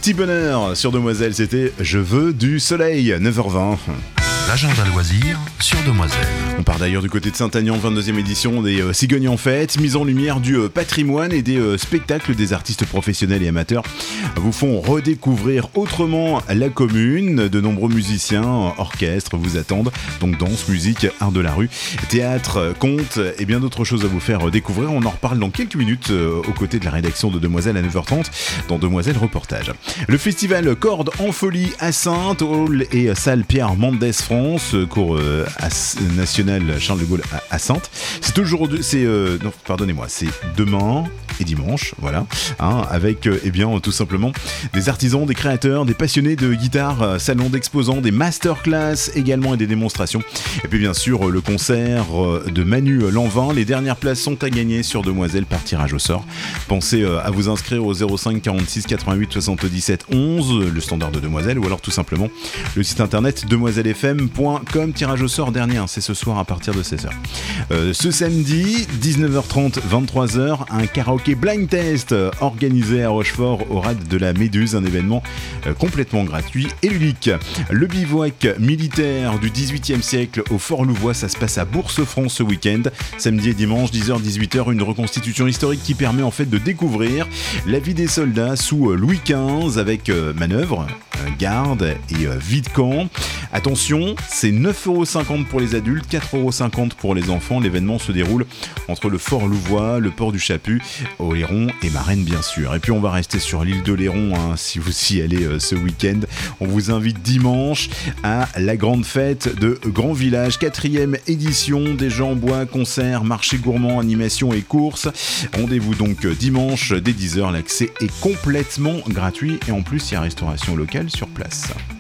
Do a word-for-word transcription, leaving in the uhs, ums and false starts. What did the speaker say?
Petit bonheur sur Demoiselle, c'était Je veux du soleil, neuf heures vingt. L'agenda loisirs sur Demoiselle. On part d'ailleurs du côté de Saint-Aignan, vingt-deuxième édition des euh, Cigognes en fête, mise en lumière du euh, patrimoine et des euh, spectacles des artistes professionnels et amateurs vous font redécouvrir autrement la commune. De nombreux musiciens, orchestres vous attendent, donc danse, musique, art de la rue, théâtre, contes et bien d'autres choses à vous faire découvrir. On en reparle dans quelques minutes euh, aux côtés de la rédaction de Demoiselle à neuf heures trente dans Demoiselle Reportage. Le festival Cordes en Folie à Saintes, hall et salle Pierre Mendès France, cours euh, national Charles de Gaulle à, à Saintes. C'est aujourd'hui, c'est euh, non, pardonnez-moi, c'est demain et dimanche, voilà, hein, avec euh, eh bien tout simplement des artisans, des créateurs, des passionnés de guitare, euh, salons d'exposants, des masterclass également et des démonstrations. Et puis bien sûr euh, le concert euh, de Manu Lanvin. Les dernières places sont à gagner sur Demoiselle par tirage au sort. Pensez euh, à vous inscrire au zéro cinq quarante-six quatre-vingt-huit soixante-dix-sept onze, le standard de Demoiselle, ou alors tout simplement le site internet demoiselle f m point com. Tirage au sort dernier, hein, c'est ce soir à partir de seize heures. Euh, ce samedi, dix-neuf heures trente, vingt-trois heures, un karaoké blind test euh, organisé à Rochefort au rad de la Méduse, un événement euh, complètement gratuit et ludique. Le bivouac militaire du dix-huitième siècle au Fort Louvois, ça se passe à Bourse-Franc ce week-end, samedi et dimanche, dix heures dix-huit heures, une reconstitution historique qui permet en fait de découvrir la vie des soldats sous Louis quinze avec euh, manœuvre, euh, garde et euh, vie de camp. Attention, c'est neuf euros cinquante pour les adultes, quatre euros cinquante pour les enfants. L'événement se déroule entre le Fort Louvois, le port du Chaput, Oléron et Marennes bien sûr. Et puis on va rester sur l'île d'Oléron, hein, si vous y allez euh, ce week-end. On vous invite dimanche à la grande fête de Grand Village, quatrième édition, déjà en bois, concerts, marché gourmand, animation et courses. Rendez-vous donc dimanche dès dix heures, l'accès est complètement gratuit et en plus il y a restauration locale sur place.